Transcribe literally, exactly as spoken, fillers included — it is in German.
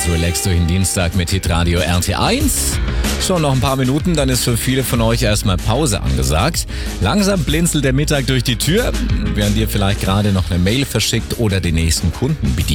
relax durch den Dienstag mit Hitradio R T eins. Schon noch ein paar Minuten, dann ist für viele von euch erstmal Pause angesagt. Langsam blinzelt der Mittag durch die Tür, während ihr vielleicht gerade noch eine Mail verschickt oder den nächsten Kunden bedient.